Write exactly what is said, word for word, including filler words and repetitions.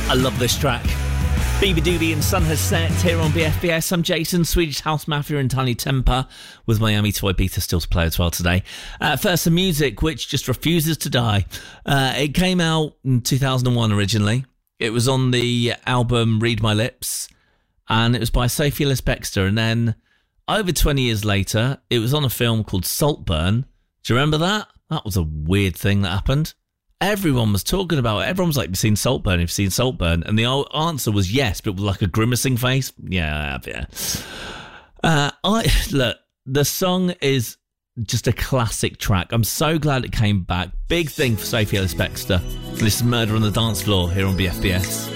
I love this track. Bieber Doobie and Sun Has Set here on B F B S. I'm Jason, Swedish House Mafia and Tiny Temper, with Miami to Ibiza still to play as well today. Uh, first, some music which just refuses to die. Uh, it came out in two thousand one originally. It was on the album Read My Lips, and it was by Sophie Ellis-Bextor. And then over twenty years later, it was on a film called Saltburn. Do you remember that? That was a weird thing that happened. Everyone was talking about it. Everyone was like, you've seen Saltburn, you've seen Saltburn. And the answer was yes, but with like a grimacing face. Yeah, I have, yeah. Uh, I, look, the song is just a classic track. I'm so glad it came back. Big thing for Sophie Ellis-Bextor. This is Murder on the Dance Floor here on B F B S.